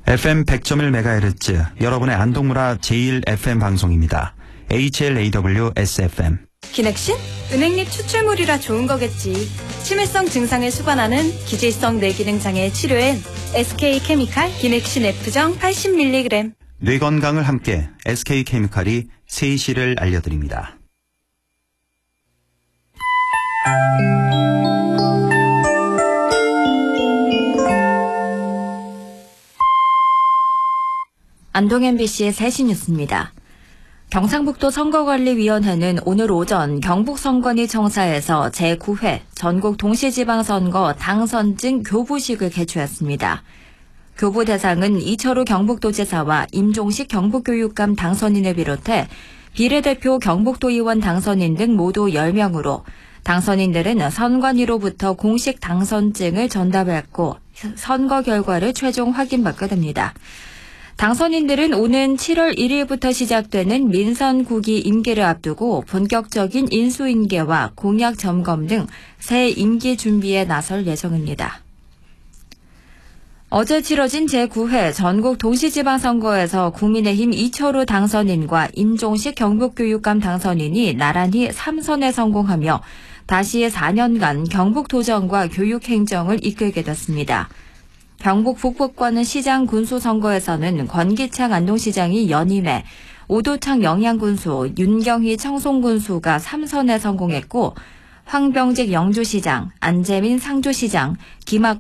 FM 100.1MHz, 여러분의 안동문화 제1FM 방송입니다. HLAW-SFM. 기넥신? 은행잎 추출물이라 좋은 거겠지. 치매성 증상을 수반하는 기질성 뇌기능장애 치료엔 SK케미칼 기넥신 F정 80mg. 뇌 건강을 함께 SK케미칼이 세이시를 알려드립니다. 안동 MBC의 3시 뉴스입니다. 경상북도 선거관리위원회는 오늘 오전 경북선관위 청사에서 제9회 전국 동시지방선거 당선증 교부식을 개최했습니다. 교부 대상은 이철우 경북도지사와 임종식 경북교육감 당선인을 비롯해 비례대표 경북도의원 당선인 등 모두 10명으로 당선인들은 선관위로부터 공식 당선증을 전달받고 선거 결과를 최종 확인받게 됩니다. 당선인들은 오는 7월 1일부터 시작되는 민선 9기 임기를 앞두고 본격적인 인수인계와 공약 점검 등 새 임기 준비에 나설 예정입니다. 어제 치러진 제9회 전국 동시지방선거에서 국민의힘 이철우 당선인과 임종식 경북교육감 당선인이 나란히 3선에 성공하며 다시 4년간 경북도정과 교육행정을 이끌게 됐습니다. 경북 북부권 시장 군수 선거에서는 권기창 안동시장이 연임해 오도창 영양군수, 윤경희 청송군수가 3선에 성공했고 황병직 영주시장, 안재민 상주시장, 김학